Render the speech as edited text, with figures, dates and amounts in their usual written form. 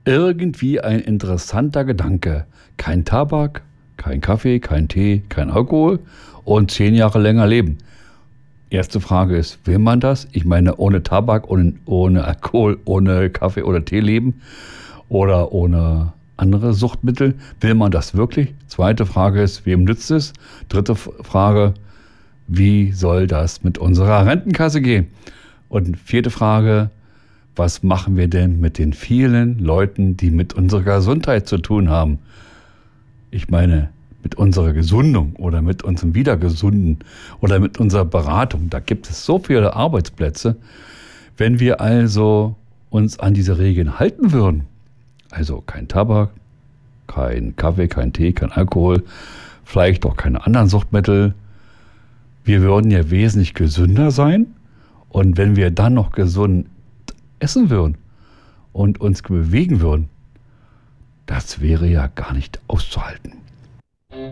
Irgendwie ein interessanter Gedanke. Kein Tabak, kein Kaffee, kein Tee, kein Alkohol und 10 Jahre länger leben. Erste Frage ist, will man das? Ich meine, ohne Tabak, ohne Alkohol, ohne Kaffee oder Tee leben oder ohne andere Suchtmittel. Will man das wirklich? Zweite Frage ist, wem nützt es? Dritte Frage, wie soll das mit unserer Rentenkasse gehen? Und vierte Frage, was machen wir denn mit den vielen Leuten, die mit unserer Gesundheit zu tun haben? Ich meine, mit unserer Gesundung oder mit unserem Wiedergesunden oder mit unserer Beratung. Da gibt es so viele Arbeitsplätze. Wenn wir also uns an diese Regeln halten würden, also kein Tabak, kein Kaffee, kein Tee, kein Alkohol, vielleicht auch keine anderen Suchtmittel, wir würden ja wesentlich gesünder sein. Und wenn wir dann noch gesund essen würden und uns bewegen würden, das wäre ja gar nicht auszuhalten.